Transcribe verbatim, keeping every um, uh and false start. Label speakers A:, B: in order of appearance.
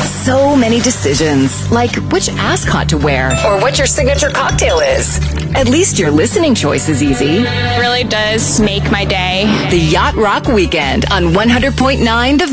A: So many decisions, like which ascot to wear or what your signature cocktail is. At least your listening choice is easy.
B: It really does make my day.
A: The Yacht Rock Weekend on one hundred point nine The